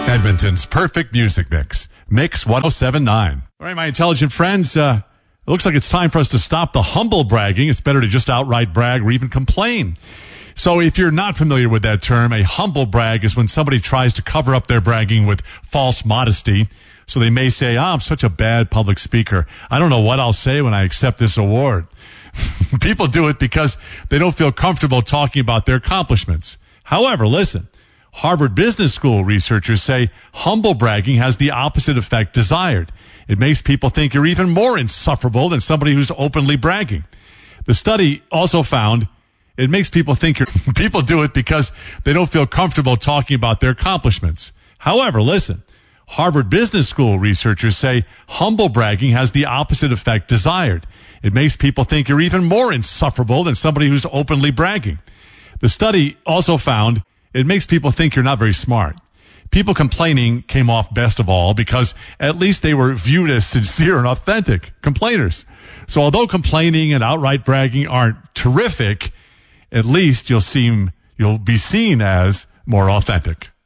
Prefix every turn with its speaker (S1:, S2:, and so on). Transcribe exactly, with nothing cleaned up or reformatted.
S1: Edmonton's perfect music mix. Mix one oh seven point nine. All right, my intelligent friends, uh, it looks like it's time for us to stop the humble bragging. It's better to just outright brag or even complain. So if you're not familiar with that term, a humble brag is when somebody tries to cover up their bragging with false modesty. So they may say, oh, I'm such a bad public speaker. I don't know what I'll say when I accept this award. People do it because they don't feel comfortable talking about their accomplishments. However, listen, Harvard Business School researchers say humble bragging has the opposite effect desired. It makes people think you're even more insufferable than somebody who's openly bragging. The study also found it makes people think you're, people do it because they don't feel comfortable talking about their accomplishments. However, listen, Harvard Business School researchers say humble bragging has the opposite effect desired. It makes people think you're even more insufferable than somebody who's openly bragging. The study also found it makes people think you're not very smart. People complaining came off best of all because at least they were viewed as sincere and authentic complainers. So although complaining and outright bragging aren't terrific, at least you'll seem, you'll be seen as more authentic.